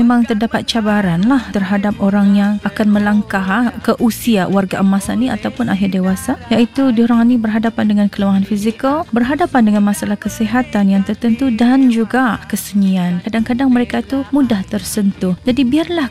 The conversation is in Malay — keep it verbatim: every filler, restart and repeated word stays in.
memang terdapat cabaran lah terhadap orang yang akan melangkah ha, ke usia warga emasan ni ataupun akhir dewasa, iaitu diorang ni berhadapan dengan kelemahan fizikal, berhadapan dengan masalah kesihatan yang tertentu dan juga kesunyian. Kadang-kadang mereka tu mudah tersentuh. Jadi biarlah